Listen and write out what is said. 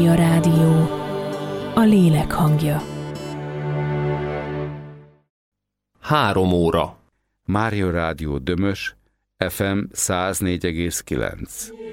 A rádió, a lélek hangja. 3 óra. Mária Rádió Dömös, FM 104,9.